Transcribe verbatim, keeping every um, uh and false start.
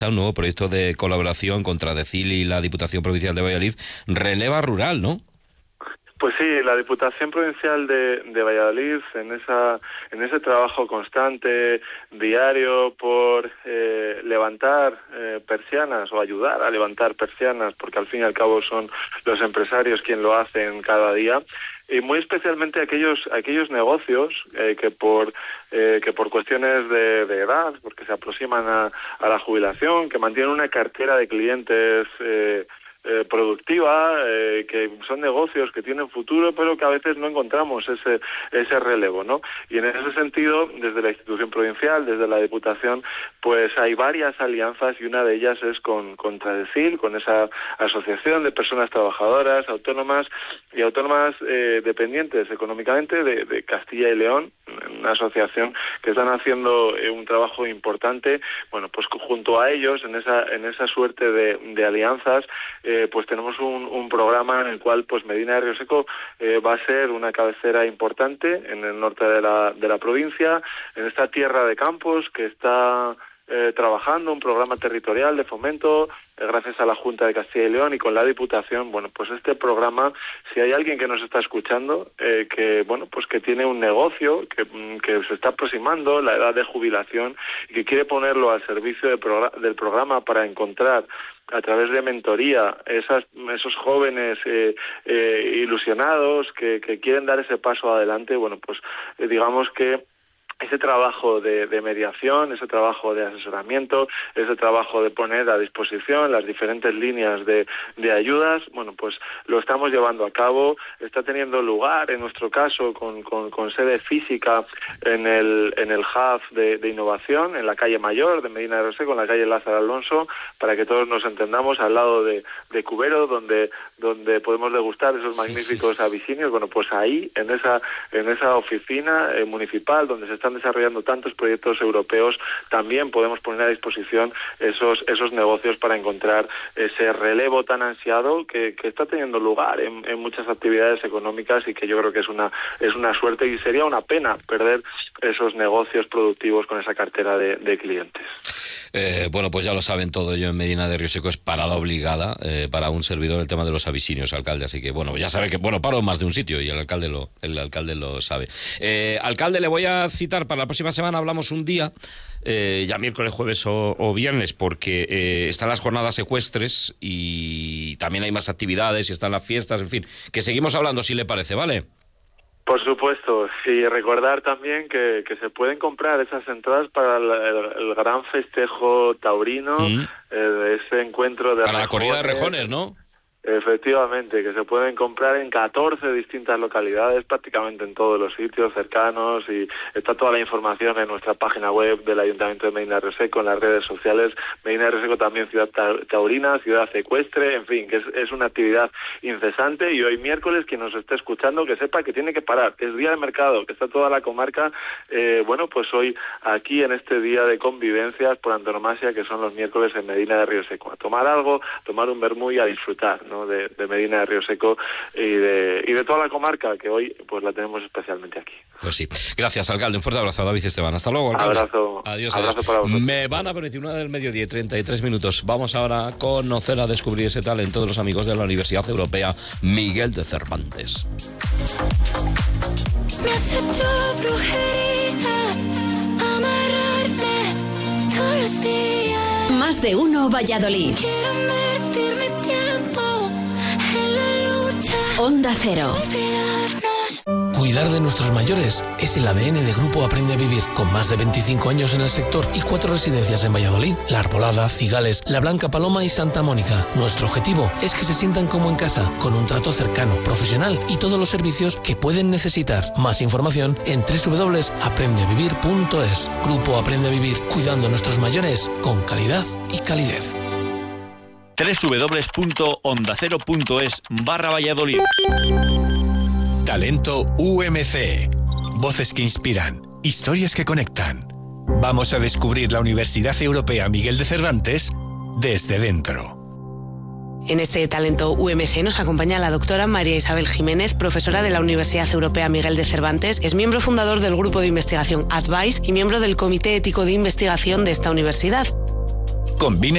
Un nuevo proyecto de colaboración contra DECIL y la Diputación Provincial de Valladolid, Releva Rural, ¿no? Pues sí, la Diputación Provincial de, de Valladolid, en esa en ese trabajo constante, diario, por eh, levantar eh, persianas o ayudar a levantar persianas, porque al fin y al cabo son los empresarios quienes lo hacen cada día, y muy especialmente aquellos aquellos negocios eh, que por eh, que por cuestiones de, de edad, porque se aproximan a, a la jubilación, que mantienen una cartera de clientes eh, Eh, productiva, eh, que son negocios que tienen futuro, pero que a veces no encontramos ese ese relevo, ¿no? Y en ese sentido, desde la institución provincial, desde la Diputación, pues hay varias alianzas, y una de ellas es con contra DECIL, con esa asociación de personas trabajadoras, autónomas y autónomas eh, dependientes económicamente de, de Castilla y León, una asociación que están haciendo eh, un trabajo importante. Bueno, pues junto a ellos, en esa en esa suerte de, de alianzas, Eh, pues tenemos un, un programa en el cual pues Medina de Rioseco eh, va a ser una cabecera importante en el norte de la, de la provincia, en esta tierra de campos que está eh, trabajando un programa territorial de fomento eh, gracias a la Junta de Castilla y León y con la Diputación. Bueno, pues este programa, si hay alguien que nos está escuchando, eh, que bueno, pues que tiene un negocio, que, que se está aproximando la edad de jubilación y que quiere ponerlo al servicio de progr- del programa para encontrar a través de mentoría esas, esos jóvenes eh, eh, ilusionados que, que quieren dar ese paso adelante, bueno, pues eh, digamos que ese trabajo de, de mediación, ese trabajo de asesoramiento, ese trabajo de poner a disposición las diferentes líneas de, de ayudas, bueno, pues lo estamos llevando a cabo. Está teniendo lugar, en nuestro caso, con, con, con sede física en el en el hub de, de innovación, en la calle Mayor de Medina de Rioseco, en la calle Lázaro Alonso, para que todos nos entendamos, al lado de, de Cubero, donde donde podemos degustar esos magníficos sí, sí. abisinios. Bueno, pues ahí, en esa en esa oficina eh, municipal, donde se están desarrollando tantos proyectos europeos, también podemos poner a disposición esos esos negocios para encontrar ese relevo tan ansiado que, que está teniendo lugar en, en muchas actividades económicas, y que yo creo que es una es una suerte, y sería una pena perder esos negocios productivos con esa cartera de, de clientes. Eh, bueno, pues ya lo saben todo. Yo en Medina de Rioseco es parada obligada eh, para un servidor el tema de los abisinios, alcalde, así que bueno, ya sabe que bueno, paro en más de un sitio y el alcalde lo el alcalde lo sabe. Eh, alcalde, le voy a citar para la próxima semana, hablamos un día, eh, ya miércoles, jueves o, o viernes, porque eh, están las jornadas ecuestres y también hay más actividades y están las fiestas, en fin, que seguimos hablando si le parece, ¿vale? Por supuesto, y recordar también que, que se pueden comprar esas entradas para el, el, el gran festejo taurino, mm. eh, de ese encuentro de para rejones, la corrida de rejones, ¿no? Efectivamente, que se pueden comprar en catorce distintas localidades, prácticamente en todos los sitios cercanos, y está toda la información en nuestra página web del Ayuntamiento de Medina de Rioseco, en las redes sociales. Medina de Rioseco también ciudad taurina, ciudad ecuestre, en fin, que es, es una actividad incesante. Y hoy miércoles, quien nos esté escuchando, que sepa que tiene que parar, que es día de mercado, que está toda la comarca, eh, bueno, pues hoy aquí en este día de convivencias por antonomasia, que son los miércoles en Medina de Rioseco, a tomar algo, tomar un vermú y a disfrutar, ¿no? De, de Medina de Rioseco y de, y de toda la comarca, que hoy pues la tenemos especialmente aquí. Pues sí. Gracias, alcalde. Un fuerte abrazo a David Esteban. Hasta luego, alcalde. Abrazo. Adiós, abrazo adiós. para vosotros. Me van a permitir una del mediodía y treinta y tres minutos. Vamos ahora a conocer, a descubrir ese talento de los amigos de la Universidad Europea Miguel de Cervantes. Me has hecho brujería, amarrarme todos los días. Más de uno Valladolid. Quiero invertirme tiempo en la lucha. Onda Cero. Olvidarnos. Cuidar de nuestros mayores es el A D N de Grupo Aprende a Vivir. Con más de veinticinco años en el sector y cuatro residencias en Valladolid, La Arbolada, Cigales, La Blanca Paloma y Santa Mónica. Nuestro objetivo es que se sientan como en casa, con un trato cercano, profesional y todos los servicios que pueden necesitar. Más información en doble u doble u doble u punto aprende a vivir punto es. Grupo Aprende a Vivir, cuidando a nuestros mayores con calidad y calidez. doble u doble u doble u punto onda cero punto es barra Valladolid. Talento U M C. Voces que inspiran, historias que conectan. Vamos a descubrir la Universidad Europea Miguel de Cervantes desde dentro. En este Talento U M C nos acompaña la doctora María Isabel Jiménez, profesora de la Universidad Europea Miguel de Cervantes. Es miembro fundador del grupo de investigación Advice y miembro del Comité Ético de Investigación de esta universidad. Combine